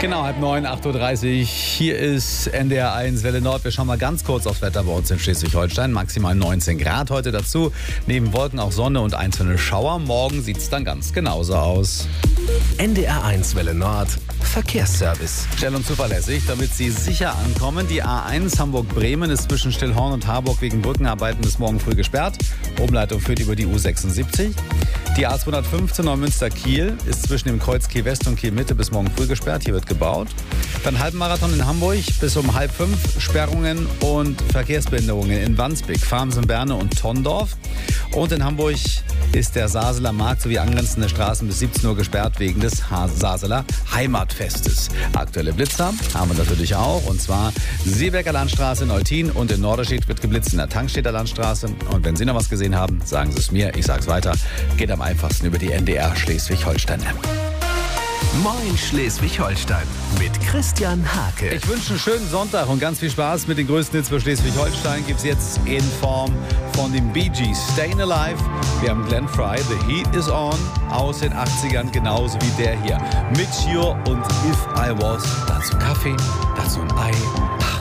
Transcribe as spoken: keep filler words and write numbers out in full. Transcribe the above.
Genau, halb neun, acht Uhr dreißig. Hier ist N D R eins Welle Nord. Wir schauen mal ganz kurz aufs Wetter bei uns in Schleswig-Holstein. Maximal neunzehn Grad heute dazu. Neben Wolken auch Sonne und einzelne Schauer. Morgen sieht es dann ganz genauso aus. N D R eins Welle Nord. Verkehrsservice. Schnell und zuverlässig, damit Sie sicher ankommen. Die A eins Hamburg-Bremen ist zwischen Stillhorn und Harburg wegen Brückenarbeiten bis morgen früh gesperrt. Umleitung führt über die U sechsundsiebzig. Die A zweihundertfünfzehn Neumünster-Kiel ist zwischen dem Kreuz Kiel West und Kiel Mitte bis morgen früh gesperrt. Hier wird gebaut. Dann Halbmarathon in Hamburg bis um halb fünf. Sperrungen und Verkehrsbehinderungen in Wandsbek, Farmsen-Berne und Tondorf. Und in Hamburg ist der Saseler Markt sowie angrenzende Straßen bis siebzehn Uhr gesperrt wegen des Saseler Heimatfestes. Aktuelle Blitzer haben wir natürlich auch, und zwar Seeberger Landstraße in Eutin und in Norderstedt wird geblitzt in der Tankstädter Landstraße. Und wenn Sie noch was gesehen haben, sagen Sie es mir, ich sage es weiter. Geht am einfachsten über die N D R Schleswig-Holstein-App. Moin Schleswig-Holstein mit Christian Hake. Ich wünsche einen schönen Sonntag und ganz viel Spaß mit den größten Hits für Schleswig-Holstein. Gibt es jetzt in Form von den Bee Gees, Stayin' Alive. Wir haben Glenn Frey, The Heat Is On, aus den achtzigern, genauso wie der hier. Mit Cure und If I Was. Dazu Kaffee, dazu ein Ei. Ach,